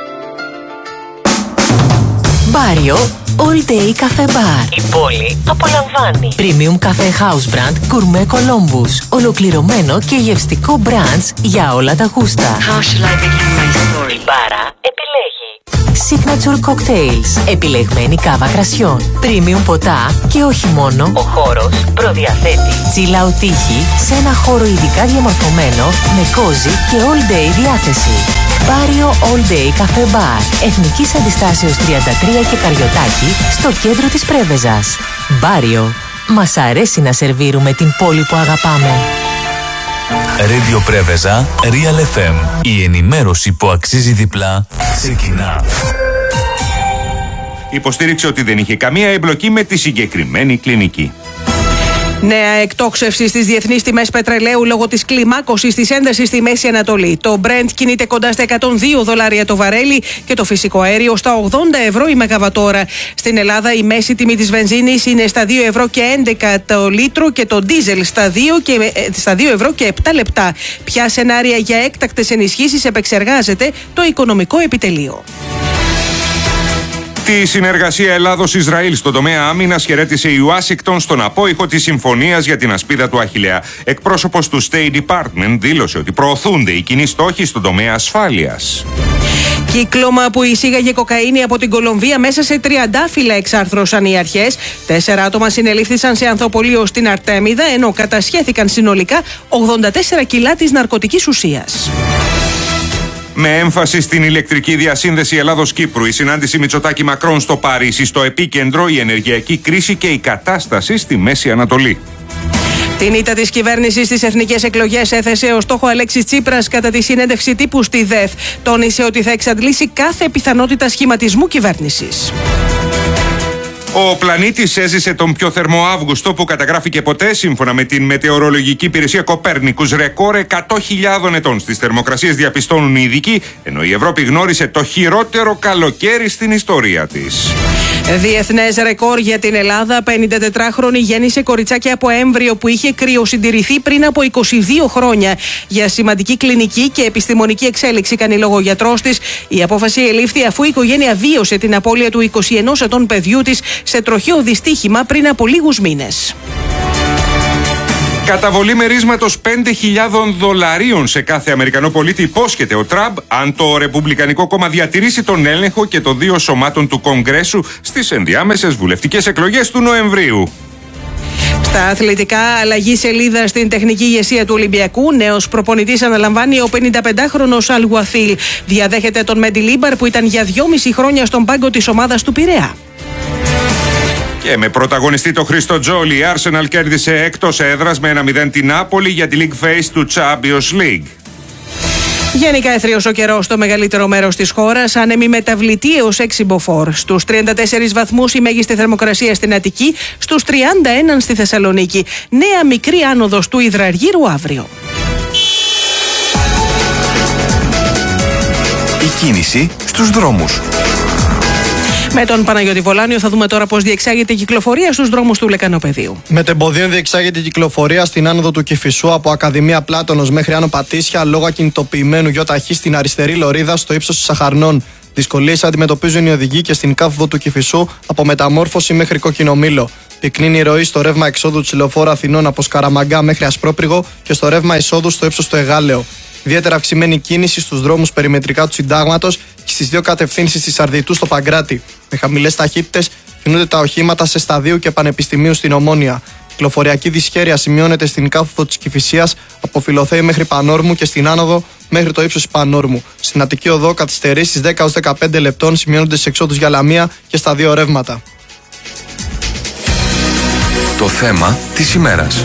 Μπάριο All Day Cafe Bar. Η πόλη απολαμβάνει. Premium Cafe House Brand Gourmet Columbus. Ολοκληρωμένο και γευστικό branch για όλα τα γούστα. How shall I begin my story? Η μπάρα επιλέγει. Signature Cocktails. Επιλεγμένη κάβα κρασιών. Premium ποτά και όχι μόνο. Ο χώρος προδιαθέτει chill out τύχη σε ένα χώρο ειδικά διαμορφωμένο με cozy και all day διάθεση. Μπάριο All Day Cafe Bar. Εθνικής Αντιστάσεως τριάντα τρία και Καριωτάκη, στο κέντρο της Πρέβεζας. Μπάριο. Μας αρέσει να σερβίρουμε την πόλη που αγαπάμε. Radio Πρέβεζα, Real εφ εμ. Η ενημέρωση που αξίζει διπλά ξεκινά. Υποστήριξε ότι δεν είχε καμία εμπλοκή με τη συγκεκριμένη κλινική. Νέα εκτόξευση στις διεθνείς τιμές πετρελαίου λόγω της κλιμάκωσης της έντασης στη Μέση Ανατολή. Το Brent κινείται κοντά στα εκατόν δύο δολάρια το βαρέλι και το φυσικό αέριο στα ογδόντα ευρώ η μεγαβατόρα. Στην Ελλάδα η μέση τιμή της βενζίνης είναι στα δύο ευρώ και έντεκα το λίτρο και το ντίζελ στα δύο, και, στα δύο ευρώ και επτά λεπτά. Ποια σενάρια για έκτακτες ενισχύσεις επεξεργάζεται το Οικονομικό Επιτελείο. Τη συνεργασία Ελλάδος-Ισραήλ στον τομέα άμυνας χαιρέτησε η Ουάσιγκτον στον απόϊχο της συμφωνίας για την ασπίδα του Αχιλλέα. Εκπρόσωπος του State Department δήλωσε ότι προωθούνται οι κοινοί στόχοι στον τομέα ασφάλειας. Κύκλωμα που εισήγαγε κοκαίνη από την Κολομβία μέσα σε τριαντάφυλλα εξάρθρωσαν οι αρχές. Τέσσερα άτομα συνελήφθησαν σε ανθοπολείο στην Αρτέμιδα, ενώ κατασχέθηκαν συνολικά ογδόντα τέσσερα κιλά της ναρκωτικής ουσίας. Με έμφαση στην ηλεκτρική διασύνδεση Ελλάδος-Κύπρου, η συνάντηση Μητσοτάκη-Μακρόν στο Παρίσι, στο επίκεντρο η ενεργειακή κρίση και η κατάσταση στη Μέση Ανατολή. Την ήττα της κυβέρνησης στις εθνικές εκλογές έθεσε ως στόχο Αλέξης Τσίπρας κατά τη συνέντευξη τύπου στη ΔΕΘ. Τόνισε ότι θα εξαντλήσει κάθε πιθανότητα σχηματισμού κυβέρνησης. Ο πλανήτης έζησε τον πιο θερμό Αύγουστο που καταγράφηκε ποτέ, σύμφωνα με την μετεωρολογική υπηρεσία Κοπέρνικους. Ρεκόρ εκατό χιλιάδων ετών στις θερμοκρασίες διαπιστώνουν οι ειδικοί, ενώ η Ευρώπη γνώρισε το χειρότερο καλοκαίρι στην ιστορία της. Διεθνές ρεκόρ για την Ελλάδα. πενηντατετράχρονη γέννησε κοριτσάκι από έμβριο που είχε κρυοσυντηρηθεί πριν από είκοσι δύο χρόνια. Για σημαντική κλινική και επιστημονική εξέλιξη, κάνει λόγο ο γιατρός της. Η απόφαση ελήφθη αφού η οικογένεια βίωσε την απώλεια του είκοσι ενός ετών παιδιού της σε τροχαίο δυστύχημα πριν από λίγους μήνες. Καταβολή μερίσματος πέντε χιλιάδων δολαρίων σε κάθε Αμερικανό πολίτη υπόσχεται ο Τραμπ αν το Ρεπουμπλικανικό Κόμμα διατηρήσει τον έλεγχο και των δύο σωμάτων του Κογκρέσου στις ενδιάμεσες βουλευτικές εκλογές του Νοεμβρίου. Στα αθλητικά, αλλαγή σελίδα στην τεχνική ηγεσία του Ολυμπιακού. Νέος προπονητής αναλαμβάνει ο πενηνταπεντάχρονος Αλγουαθίλ. Διαδέχεται τον Μεντιλίμπαρ που ήταν για δυόμιση χρόνια στον πάγκο της ομάδας του Πειραιά. Και με πρωταγωνιστή το Χρήστο Τζόλι, η Arsenal κέρδισε εκτός έδρας με ένα μηδέν την Νάπολη για τη League Phase του Champions League. Γενικά εθρίος ο καιρός στο μεγαλύτερο μέρος της χώρας, άνεμη μεταβλητή έως έξι μποφόρ. Στους τριάντα τέσσερις βαθμούς η μέγιστη θερμοκρασία στην Αττική, στους τριάντα ένα στη Θεσσαλονίκη. Νέα μικρή άνοδος του Ιδραργύρου αύριο. Η κίνηση στους δρόμους. Με τον Παναγιώτη Βολάνιο θα δούμε τώρα πώς διεξάγεται η κυκλοφορία στους δρόμους του Λεκανοπεδίου. Μετεμποδίων διεξάγεται η κυκλοφορία στην άνοδο του Κηφισού από Ακαδημία Πλάτωνος μέχρι Άνω Πατήσια λόγω ακινητοποιημένου ΙΧ στην αριστερή λωρίδα στο ύψος της Σαχαρνών. Δυσκολίες αντιμετωπίζουν οι οδηγοί και στην κάθοδο του Κηφισού από Μεταμόρφωση μέχρι Κόκκινο Μήλο. Πυκνή η ροή στο ρεύμα εξόδου της λεωφόρου Αθηνών από Σκαραμαγκά μέχρι Ασπρόπρυγο και στο ρεύμα εισόδου στο ύψος του Εγάλεο. Ιδιαίτερα αυξημένη κίνηση στους δρόμους περιμετρικά του Συντάγματος και στις δύο κατευθύνσεις της Αρδιτού στο Παγκράτη. Με χαμηλές ταχύτητες κινούνται τα οχήματα σε Σταδίου και Πανεπιστημίου στην Ομόνια. Κυκλοφοριακή δυσχέρεια σημειώνεται στην κάθοδο της Κηφισίας από Φιλοθέη μέχρι Πανόρμου και στην άνοδο μέχρι το ύψος της Πανόρμου. Στην Αττική Οδό καθυστερήσεις δέκα έως δεκαπέντε λεπτών σημειώνονται σε εξόδους για Λαμία και στα δύο ρεύματα. Το θέμα της ημέρας.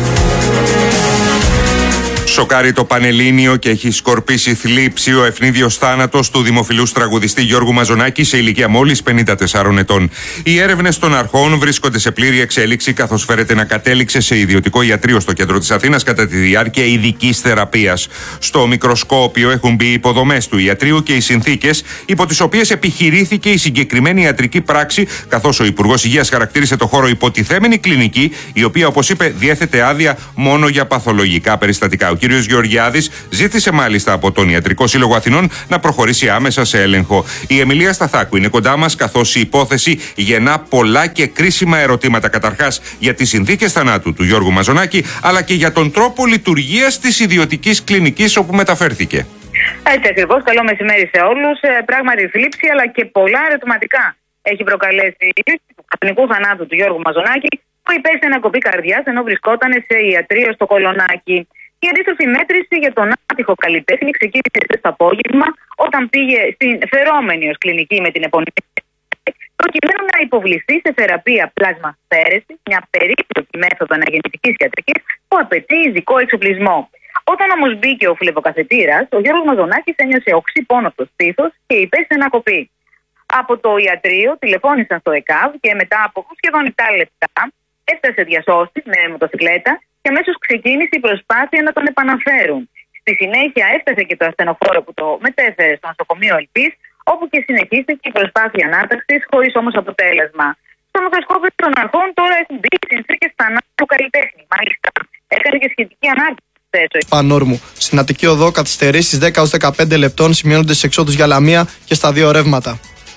Σοκάρει το Πανελλήνιο και έχει σκορπίσει θλίψη ο ευνίδιος θάνατος του δημοφιλούς τραγουδιστή Γιώργου Μαζονάκη σε ηλικία μόλις πενήντα τεσσάρων ετών. Οι έρευνες των αρχών βρίσκονται σε πλήρη εξέλιξη, καθώς φέρεται να κατέληξε σε ιδιωτικό ιατρείο στο κέντρο της Αθήνας κατά τη διάρκεια ειδικής θεραπείας. Στο μικροσκόπιο έχουν μπει οι υποδομές του ιατρείου και οι συνθήκες υπό τις οποίες επιχειρήθηκε η συγκεκριμένη ιατρική πράξη, καθώς ο Υπουργός Υγείας χαρακτήρισε το χώρο υποτιθέμενη κλινική, η οποία, όπως είπε, διέθετε άδεια μόνο για παθολογικά περιστατικά. Ο κ. Γεωργιάδης ζήτησε μάλιστα από τον Ιατρικό Σύλλογο Αθηνών να προχωρήσει άμεσα σε έλεγχο. Η Εμιλία Σταθάκου είναι κοντά μας, καθώς η υπόθεση γεννά πολλά και κρίσιμα ερωτήματα. Καταρχάς για τις συνθήκες θανάτου του Γιώργου Μαζονάκη, αλλά και για τον τρόπο λειτουργίας της ιδιωτικής κλινικής όπου μεταφέρθηκε. Έτσι ακριβώς. Καλό μεσημέρι σε όλους. Πράγματι θλίψη αλλά και πολλά ερωτηματικά έχει προκαλέσει η του καπνικού θανάτου του Γιώργου Μαζονάκη, που υπέστη ανακοπή καρδιάς ενώ βρισκόταν σε ιατρείο στο Κολονάκι. Η αντίστροφη μέτρηση για τον άτυχο καλλιτέχνη ξεκίνησε το απόγευμα όταν πήγε στην φερόμενη ως κλινική με την επωνυμή, προκειμένου να υποβληθεί σε θεραπεία πλασμαστέρεση, μια περίπλοκη μέθοδο αναγεννητικής ιατρικής που απαιτεί ειδικό εξοπλισμό. Όταν όμως μπήκε ο φλεβοκαθετήρας, ο Γιώργος Μαζονάκης ένιωσε οξύ πόνο στο στήθος και υπέστη ανακοπή. Από το ιατρείο τηλεφώνησαν στο ΕΚΑΒ και μετά από σχεδόν επτά λεπτά έφτασε διασώστης με μοτοσυκλέτα και αμέσως ξεκίνησε η προσπάθεια να τον επαναφέρουν. Στη συνέχεια έφτασε και το ασθενοφόρο που το μετέφερε στο νοσοκομείο Ελπής, όπου και συνεχίστηκε η προσπάθεια ανάταξης, χωρίς όμως αποτέλεσμα. Στο μικροσκόπιο των αρχών τώρα έχουν μπει οι συνθήκες θανάτου του καλλιτέχνη. Μάλιστα, έκανε και σχετική ανάρτηση. Πανόρμου. Στην Αττική Οδό καθυστερήσεις δέκα έως δεκαπέντε λεπτών σημειώνονται σε εξόδους για Λαμία και στα δύο ρεύματα.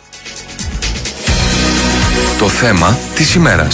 Το θέμα της ημέρας.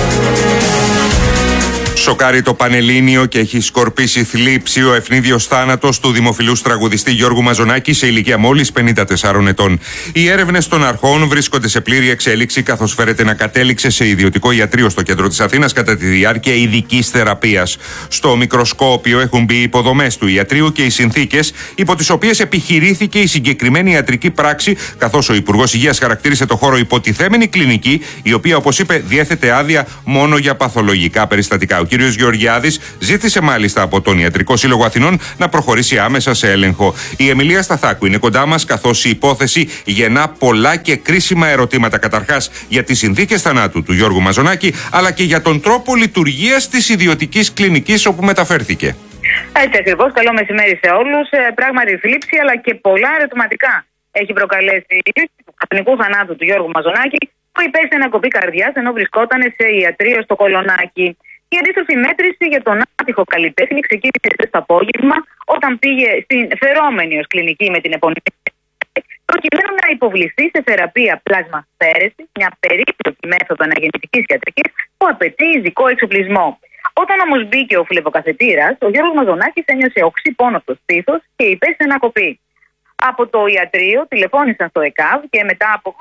Σοκάρει το Πανελλήνιο και έχει σκορπίσει θλίψη ο ευνίδιος θάνατος του δημοφιλούς τραγουδιστή Γιώργου Μαζονάκη σε ηλικία μόλις πενήντα τεσσάρων ετών. Οι έρευνες των αρχών βρίσκονται σε πλήρη εξέλιξη, καθώς φέρεται να κατέληξε σε ιδιωτικό ιατρείο στο κέντρο της Αθήνας κατά τη διάρκεια ειδικής θεραπείας. Στο μικροσκόπιο έχουν μπει οι υποδομές του ιατρείου και οι συνθήκες υπό τις οποίες επιχειρήθηκε η συγκεκριμένη ιατρική πράξη, καθώς ο Υπουργός Υγείας χαρακτήρισε το χώρο υποτιθέμενη κλινική, η οποία, όπως είπε, διέθετε άδεια μόνο για παθολογικά περιστατικά. Ο κ. κ. Γεωργιάδης ζήτησε μάλιστα από τον Ιατρικό Σύλλογο Αθηνών να προχωρήσει άμεσα σε έλεγχο. Η Εμιλία Σταθάκου είναι κοντά μας, καθώς η υπόθεση γεννά πολλά και κρίσιμα ερωτήματα. Καταρχάς για τις συνθήκες θανάτου του Γιώργου Μαζονάκη, αλλά και για τον τρόπο λειτουργίας της ιδιωτικής κλινικής όπου μεταφέρθηκε. Έτσι ακριβώς. Καλό μεσημέρι σε όλους. Πράγματι θλίψη αλλά και πολλά ερωτηματικά έχει προκαλέσει η του καπνικού θανάτου του Γιώργου Μαζονάκη, που υπέστη ανακοπή καρδιάς ενώ βρισκόταν σε ιατρείο στο Κολονάκι. Η αντίστροφη μέτρηση για τον άτυχο καλλιτέχνη ξεκίνησε στο απόγευμα, όταν πήγε στην φερόμενη ως κλινική με την επωνυμή, προκειμένου να υποβληθεί σε θεραπεία πλασμαστέρεση, μια περίπλοκη μέθοδο αναγεννητικής ιατρικής που απαιτεί ειδικό εξοπλισμό. Όταν όμως μπήκε ο φλεβοκαθετήρας, ο Γιώργος Μαζονάκης ένιωσε οξύ πόνο στο στήθος και υπέστη ανακοπή. Από το ιατρείο τηλεφώνησαν στο ΕΚΑΒ και μετά από